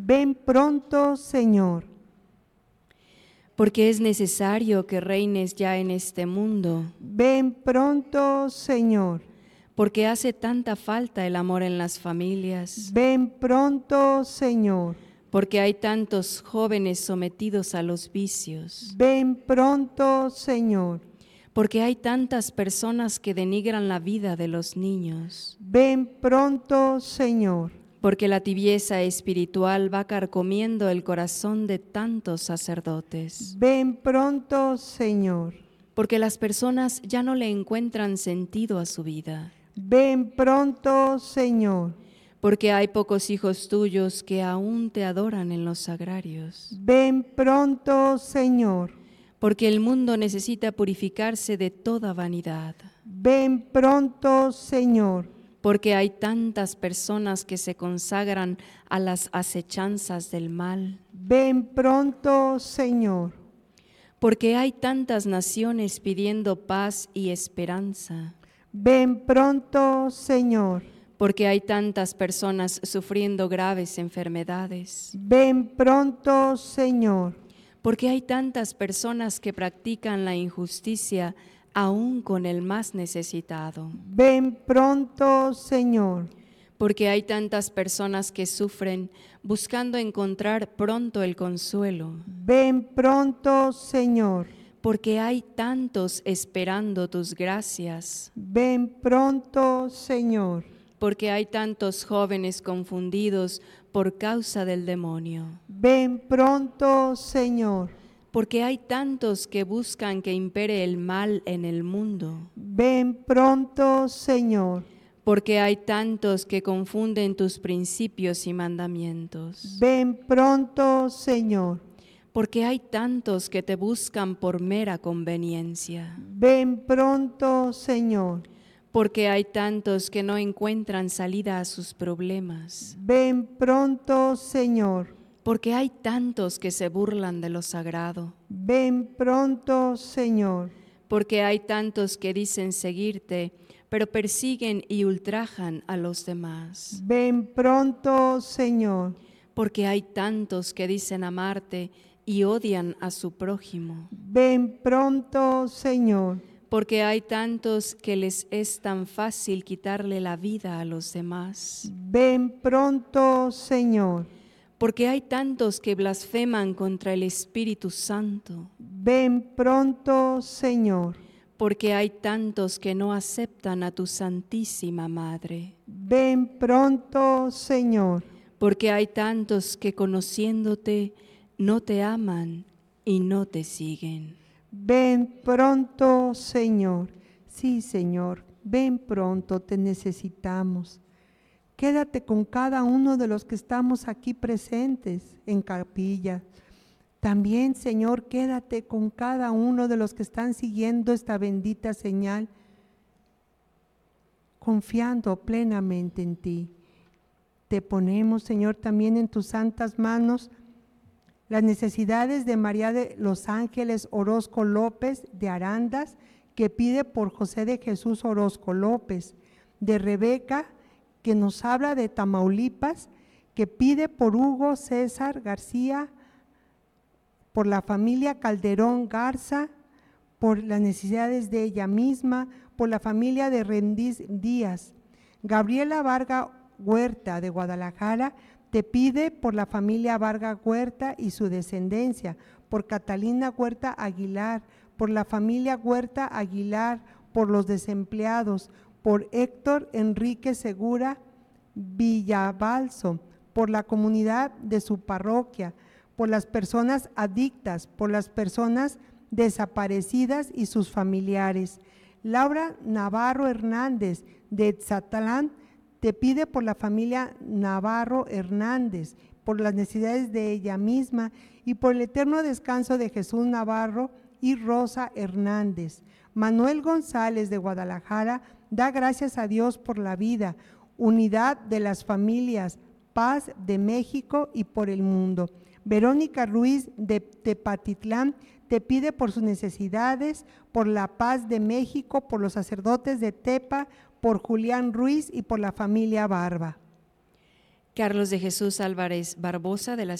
Ven pronto, Señor. Porque es necesario que reines ya en este mundo. Ven pronto, Señor. Porque hace tanta falta el amor en las familias. Ven pronto, Señor. Porque hay tantos jóvenes sometidos a los vicios. Ven pronto, Señor. Porque hay tantas personas que denigran la vida de los niños. Ven pronto, Señor. Porque la tibieza espiritual va carcomiendo el corazón de tantos sacerdotes. Ven pronto, Señor. Porque las personas ya no le encuentran sentido a su vida. Ven pronto, Señor. Porque hay pocos hijos tuyos que aún te adoran en los sagrarios. Ven pronto, Señor. Porque el mundo necesita purificarse de toda vanidad. Ven pronto, Señor. Porque hay tantas personas que se consagran a las acechanzas del mal. Ven pronto, Señor. Porque hay tantas naciones pidiendo paz y esperanza. Ven pronto, Señor. Porque hay tantas personas sufriendo graves enfermedades. Ven pronto, Señor. Porque hay tantas personas que practican la injusticia aún con el más necesitado. Ven pronto, Señor. Porque hay tantas personas que sufren buscando encontrar pronto el consuelo. Ven pronto, Señor. Porque hay tantos esperando tus gracias. Ven pronto, Señor. Porque hay tantos jóvenes confundidos por causa del demonio. Ven pronto, Señor. Porque hay tantos que buscan que impere el mal en el mundo. Ven pronto, Señor. Porque hay tantos que confunden tus principios y mandamientos. Ven pronto, Señor. Porque hay tantos que te buscan por mera conveniencia. Ven pronto, Señor. Porque hay tantos que no encuentran salida a sus problemas. Ven pronto, Señor. Porque hay tantos que se burlan de lo sagrado. Ven pronto, Señor. Porque hay tantos que dicen seguirte, pero persiguen y ultrajan a los demás. Ven pronto, Señor. Porque hay tantos que dicen amarte y odian a su prójimo. Ven pronto, Señor. Porque hay tantos que les es tan fácil quitarle la vida a los demás. Ven pronto, Señor. Porque hay tantos que blasfeman contra el Espíritu Santo. Ven pronto, Señor. Porque hay tantos que no aceptan a tu Santísima Madre. Ven pronto, Señor. Porque hay tantos que conociéndote no te aman y no te siguen. Ven pronto, Señor. Sí, Señor, ven pronto, te necesitamos. Quédate con cada uno de los que estamos aquí presentes en capilla. También, Señor, quédate con cada uno de los que están siguiendo esta bendita señal, confiando plenamente en ti. Te ponemos, Señor, también en tus santas manos las necesidades de María de los Ángeles Orozco López de Arandas, que pide por José de Jesús Orozco López, de Rebeca, que nos habla de Tamaulipas, que pide por Hugo César García, por la familia Calderón Garza, por las necesidades de ella misma, por la familia de Rendiz Díaz. Gabriela Varga Huerta de Guadalajara te pide por la familia Varga Huerta y su descendencia, por Catalina Huerta Aguilar, por la familia Huerta Aguilar, por los desempleados, por Héctor Enrique Segura Villabalso, por la comunidad de su parroquia, por las personas adictas, por las personas desaparecidas y sus familiares. Laura Navarro Hernández de Etzatlán te pide por la familia Navarro Hernández, por las necesidades de ella misma y por el eterno descanso de Jesús Navarro y Rosa Hernández. Manuel González de Guadalajara da gracias a Dios por la vida, unidad de las familias, paz de México y por el mundo. Verónica Ruiz de Tepatitlán te pide por sus necesidades, por la paz de México, por los sacerdotes de Tepa, por Julián Ruiz y por la familia Barba. Carlos de Jesús Álvarez Barbosa, de la